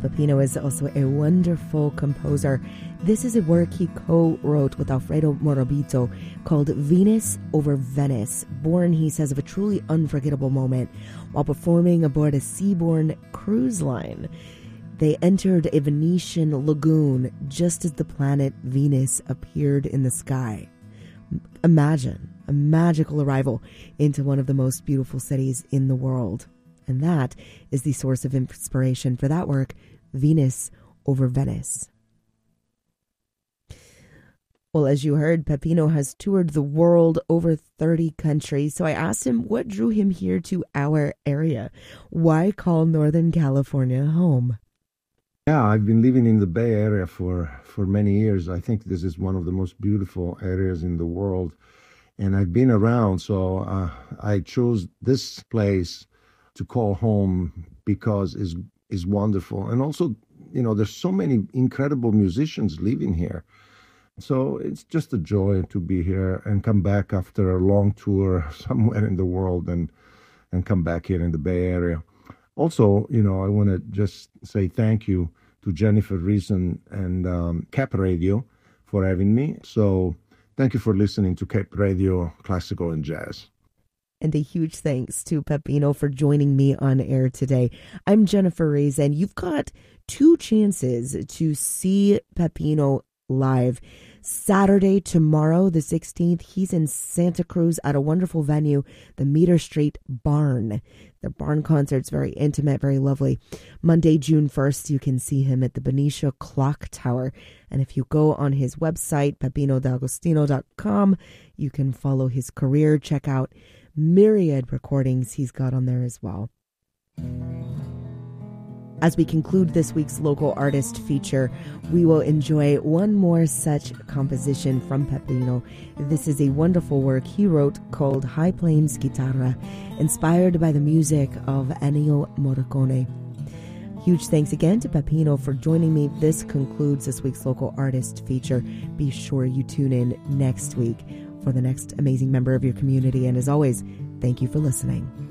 Peppino is also a wonderful composer. This is a work he co-wrote with Alfredo Morabito called Venus over Venice, born, he says, of a truly unforgettable moment while performing aboard a seaborne cruise line. They entered a Venetian lagoon just as the planet Venus appeared in the sky. Imagine a magical arrival into one of the most beautiful cities in the world. And that is the source of inspiration for that work, Venus over Venice. Well, as you heard, Peppino has toured the world, over 30 countries. So I asked him what drew him here to our area. Why call Northern California home? Yeah, I've been living in the Bay Area for many years. I think this is one of the most beautiful areas in the world. And I've been around, so I chose this place to call home because is wonderful. And also, there's so many incredible musicians living here. So it's just a joy to be here and come back after a long tour somewhere in the world and come back here in the Bay Area. Also, I want to just say thank you to Jennifer Reason and Cap Radio for having me. So thank you for listening to Cap Radio Classical and Jazz. And a huge thanks to Peppino for joining me on air today. I'm Jennifer Reason. You've got 2 chances to see Peppino live. Saturday, tomorrow, the 16th, he's in Santa Cruz at a wonderful venue, the Meter Street Barn. The barn concert's very intimate, very lovely. Monday, June 1st, you can see him at the Benicia Clock Tower. And if you go on his website, peppinodagostino.com, you can follow his career, check out myriad recordings he's got on there as well. As we conclude this week's local artist feature, we will enjoy one more such composition from Peppino. This is a wonderful work he wrote called High Plains Guitarra, inspired by the music of Ennio Morricone. Huge thanks again to Peppino for joining me. This concludes this week's local artist feature. Be sure you tune in next week for the next amazing member of your community. And as always, thank you for listening.